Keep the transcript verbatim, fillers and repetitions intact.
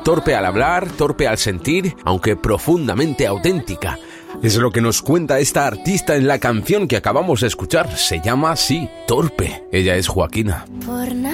torpe al hablar, torpe al sentir, aunque profundamente auténtica. Es lo que nos cuenta esta artista en la canción que acabamos de escuchar. Se llama así, Torpe. Ella es Joaquina. Por nada